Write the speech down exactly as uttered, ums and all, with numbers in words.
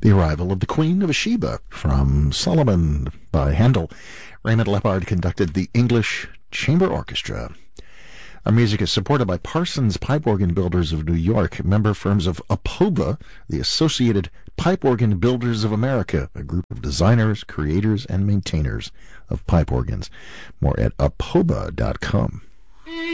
The Arrival of the Queen of Sheba from Solomon by Handel. Raymond Lepard conducted the English Chamber Orchestra. Our music is supported by Parsons Pipe Organ Builders of New York, member firms of APOBA, the Associated Pipe Organ Builders of America, a group of designers, creators, and maintainers of pipe organs. More at apoba dot com.